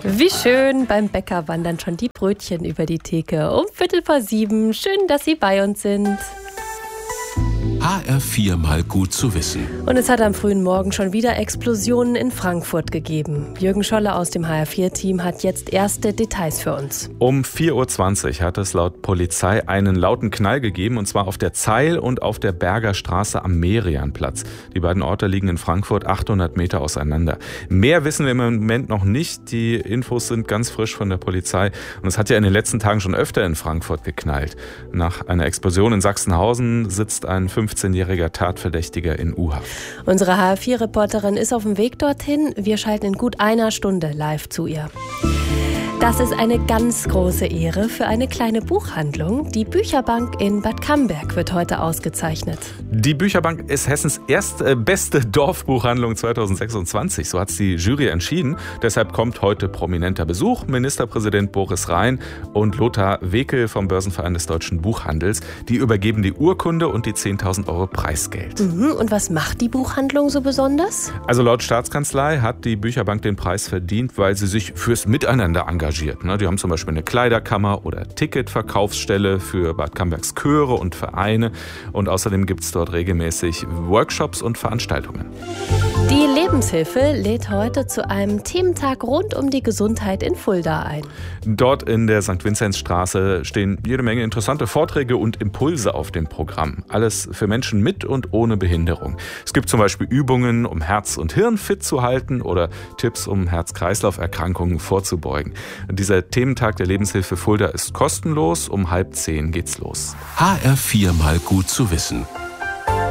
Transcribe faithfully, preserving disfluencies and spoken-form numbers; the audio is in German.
Wie schön, beim Bäcker wandern schon die Brötchen über die Theke. Um Viertel vor sieben. Schön, dass Sie bei uns sind. H R vier mal gut zu wissen. Und es hat am frühen Morgen schon wieder Explosionen in Frankfurt gegeben. Jürgen Scholle aus dem H R vier Team hat jetzt erste Details für uns. Um vier Uhr zwanzig hat es laut Polizei einen lauten Knall gegeben, und zwar auf der Zeil und auf der Berger Straße am Merianplatz. Die beiden Orte liegen in Frankfurt achthundert Meter auseinander. Mehr wissen wir im Moment noch nicht. Die Infos sind ganz frisch von der Polizei. Und es hat ja in den letzten Tagen schon öfter in Frankfurt geknallt. Nach einer Explosion in Sachsenhausen sitzt ein fünfzehnjähriger Tatverdächtiger in U-Haft. Unsere H R vier Reporterin ist auf dem Weg dorthin. Wir schalten in gut einer Stunde live zu ihr. Das ist eine ganz große Ehre für eine kleine Buchhandlung. Die Bücherbank in Bad Camberg wird heute ausgezeichnet. Die Bücherbank ist Hessens erste beste Dorfbuchhandlung zweitausendsechsundzwanzig. So hat es die Jury entschieden. Deshalb kommt heute prominenter Besuch. Ministerpräsident Boris Rhein und Lothar Wekel vom Börsenverein des Deutschen Buchhandels. Die übergeben die Urkunde und die zehntausend Euro Preisgeld. Mhm, und was macht die Buchhandlung so besonders? Also laut Staatskanzlei hat die Bücherbank den Preis verdient, weil sie sich fürs Miteinander engagiert. Die haben zum Beispiel eine Kleiderkammer oder Ticketverkaufsstelle für Bad Cambergs Chöre und Vereine. Und außerdem gibt es dort regelmäßig Workshops und Veranstaltungen. Die Lebenshilfe lädt heute zu einem Thementag rund um die Gesundheit in Fulda ein. Dort in der Sankt Vinzenzstraße stehen jede Menge interessante Vorträge und Impulse auf dem Programm. Alles für Menschen mit und ohne Behinderung. Es gibt zum Beispiel Übungen, um Herz und Hirn fit zu halten oder Tipps, um Herz-Kreislauf-Erkrankungen vorzubeugen. Dieser Thementag der Lebenshilfe Fulda ist kostenlos. Um halb zehn geht's los. H R vier mal gut zu wissen.